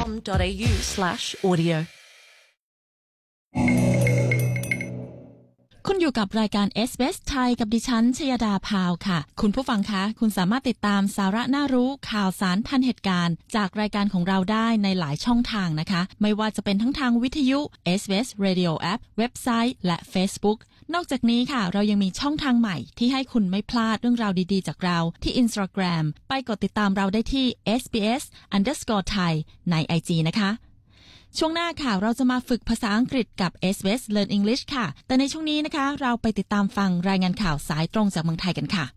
sbs.com.au/audio คุณอยู่กับรายการ SBS ไทยกับดิฉันชยดาพาวค่ะคุณผู้ฟังคะคุณสามารถติดตามสาระน่ารู้ข่าวสารทันเหตุการณ์จากรายการของเราได้ในหลายช่องทางนะคะไม่ว่าจะเป็นทั้งทางวิทยุ SBS Radio App เว็บไซต์และ Facebook นอกจากนี้ค่ะเรายังมีช่องทางใหม่ที่ให้คุณไม่พลาดเรื่องราวดีๆจากเราที่ Instagram ไปกดติดตามเราได้ที่ SBS_Thai ใน IG นะคะช่วงหน้าค่ะเราจะมาฝึกภาษาอังกฤษกับ SBS Learn English ค่ะแต่ในช่วงนี้นะคะเราไปติดตามฟังรายงานข่าวสายตรงจากเมืองไทยกันค่ะ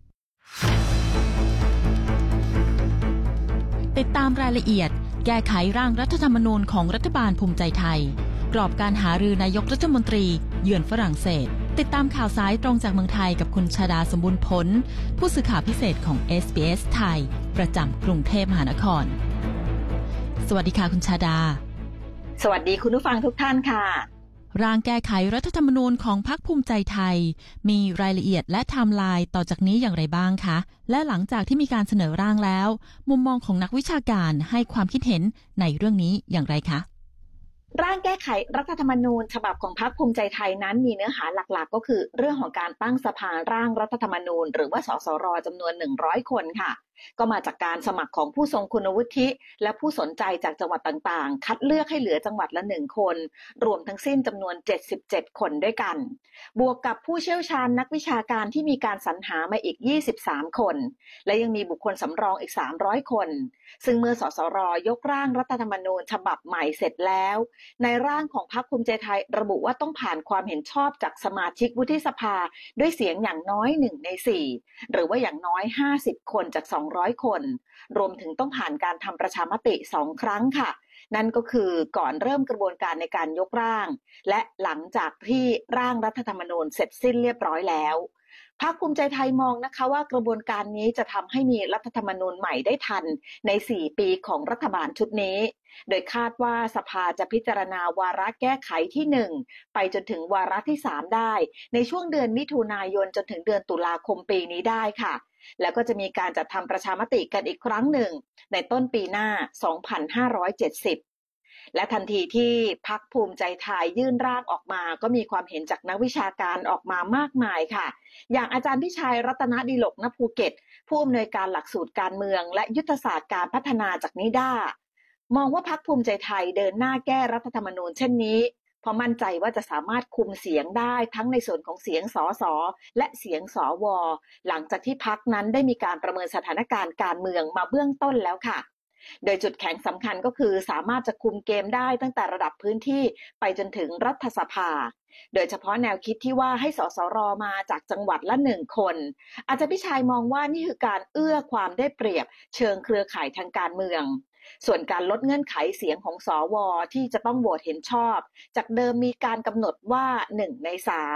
ติดตามรายละเอียดแก้ไขร่างรัฐธรรมนูญของรัฐบาลภูมิใจไทยกรอบการหารือนายกรัฐมนตรีเยือนฝรั่งเศสติดตามข่าวสายตรงจากเมืองไทยกับคุณชาดาสมบูรณ์ผลผู้สื่อข่าวพิเศษของ SBS ไทยประจำกรุงเทพมหานครสวัสดีค่ะคุณชาดาสวัสดีคุณผู้ฟังทุกท่านค่ะร่างแก้ไขรัฐธรรมนูญของพรรคภูมิใจไทยมีรายละเอียดและไทม์ไลน์ต่อจากนี้อย่างไรบ้างคะและหลังจากที่มีการเสนอร่างแล้วมุมมองของนักวิชาการให้ความคิดเห็นในเรื่องนี้อย่างไรคะร่างแก้ไขรัฐธรรมนูญฉบับของพรรคภูมิใจไทยนั้นมีเนื้อหาหลักๆก็คือเรื่องของการตั้งสภาร่างรัฐธรรมนูญหรือว่าสสรจำนวน100คนค่ะก็มาจากการสมัครของผู้ทรงคุณวุฒิและผู้สนใจจากจังหวัดต่างๆคัดเลือกให้เหลือจังหวัดละ1คนรวมทั้งสิ้นจำนวน77คนด้วยกันบวกกับผู้เชี่ยวชาญนักวิชาการที่มีการสรรหามาอีก23คนและยังมีบุคคลสำรองอีก300คนซึ่งเมื่อสสรยกร่างรัฐธรรมนูญฉบับใหม่เสร็จแล้วในร่างของพรรคภูมิใจไทยระบุว่าต้องผ่านความเห็นชอบจากสมาชิกวุฒิสภาด้วยเสียงอย่างน้อย1ใน4หรือว่าอย่างน้อย50คนจาก200คนรวมถึงต้องผ่านการทำประชามติ2ครั้งค่ะนั่นก็คือก่อนเริ่มกระบวนการในการยกร่างและหลังจากที่ร่างรัฐธรรมนูญเสร็จสิ้นเรียบร้อยแล้วพรรคภูมิใจไทยมองนะคะว่ากระบวนการนี้จะทำให้มีรัฐธรรมนูญใหม่ได้ทันใน4ปีของรัฐบาลชุดนี้โดยคาดว่าสภาจะพิจารณาวาระแก้ไขที่1ไปจนถึงวาระที่3ได้ในช่วงเดือนมิถุนายนจนถึงเดือนตุลาคมปีนี้ได้ค่ะแล้วก็จะมีการจัดทำประชามติกันอีกครั้งหนึ่งในต้นปีหน้า2570และทันทีที่พรรคภูมิใจไทยยื่นร่างออกมาก็มีความเห็นจากนักวิชาการออกมามากมายค่ะอย่างอาจารย์พิชัยรัตนดิลก ณ ภูเก็ตผู้อำนวยการหลักสูตรการเมืองและยุทธศาสตร์การพัฒนาจากนิด้ามองว่าพรรคภูมิใจไทยเดินหน้าแก้รัฐธรรมนูญเช่นนี้เพราะมั่นใจว่าจะสามารถคุมเสียงได้ทั้งในส่วนของเสียงสสและเสียงสวหลังจากที่พรรคนั้นได้มีการประเมินสถานการณ์การเมืองมาเบื้องต้นแล้วค่ะโดยจุดแข็งสำคัญก็คือสามารถจะคุมเกมได้ตั้งแต่ระดับพื้นที่ไปจนถึงรัฐสภาโดยเฉพาะแนวคิดที่ว่าให้สสรมาจากจังหวัดละ1คนอาจารย์พิชัยมองว่านี่คือการเอื้อความได้เปรียบเชิงเครือข่ายทางการเมืองส่วนการลดเงื่อนไขเสียงของสวที่จะต้องโหวตเห็นชอบจากเดิมมีการกำหนดว่า1ใน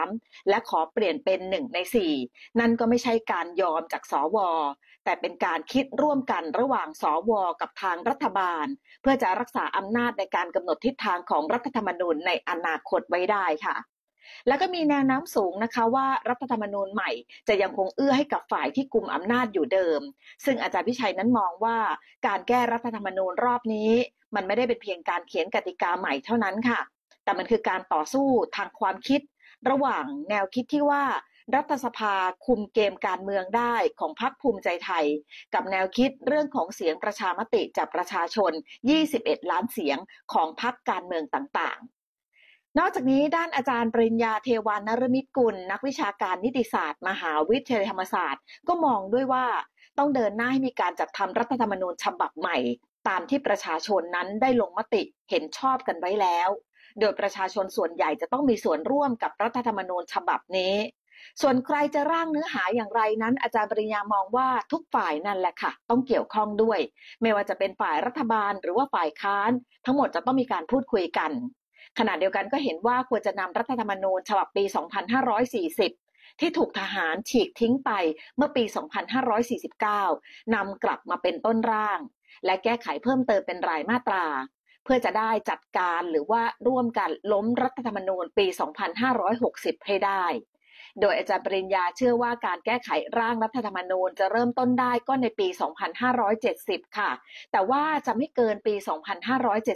3และขอเปลี่ยนเป็น1ใน4นั่นก็ไม่ใช่การยอมจากสวแต่เป็นการคิดร่วมกันระหว่างสวกับทางรัฐบาลเพื่อจะรักษาอำนาจในการกำหนดทิศทางของรัฐธรรมนูญในอนาคตไว้ได้ค่ะแล้วก็มีแนวโน้มสูงนะคะว่ารัฐธรรมนูญใหม่จะยังคงเอื้อให้กับฝ่ายที่กุมอำนาจอยู่เดิมซึ่งอาจารย์พิชัยนั้นมองว่าการแก้รัฐธรรมนูญรอบนี้มันไม่ได้เป็นเพียงการเขียนกติกาใหม่เท่านั้นค่ะแต่มันคือการต่อสู้ทางความคิดระหว่างแนวคิดที่ว่ารัฐสภาคุมเกมการเมืองได้ของพรรคภูมิใจไทยกับแนวคิดเรื่องของเสียงประชามติจากประชาชน21ล้านเสียงของพรรคการเมืองต่างๆนอกจากนี้ด้านอาจารย์ปริญญาเทวานฤมิตกุลนักวิชาการนิติศาสตร์มหาวิทยาลัยธรรมศาสตร์ก็มองด้วยว่าต้องเดินหน้าให้มีการจัดทำรัฐธรรมนูญฉบับใหม่ตามที่ประชาชนนั้นได้ลงมติเห็นชอบกันไว้แล้วโดยประชาชนส่วนใหญ่จะต้องมีส่วนร่วมกับรัฐธรรมนูญฉบับนี้ส่วนใครจะร่างเนื้อหาอย่างไรนั้นอาจารย์ปริญญามองว่าทุกฝ่ายนั่นแหละค่ะต้องเกี่ยวข้องด้วยไม่ว่าจะเป็นฝ่ายรัฐบาลหรือว่าฝ่ายค้านทั้งหมดจะต้องมีการพูดคุยกันขณะเดียวกันก็เห็นว่าควรจะนำรัฐธรรมนูญฉบับปี2540ที่ถูกทหารฉีกทิ้งไปเมื่อปี2549นำกลับมาเป็นต้นร่างและแก้ไขเพิ่มเติมเป็นรายมาตราเพื่อจะได้จัดการหรือว่าร่วมกันล้มรัฐธรรมนูญปี2560ให้ได้ โดยอาจารย์ปริญญาเชื่อว่าการแก้ไขร่างรัฐธรรมนูญจะเริ่มต้นได้ก็ในปี2570ค่ะแต่ว่าจะไม่เกินปี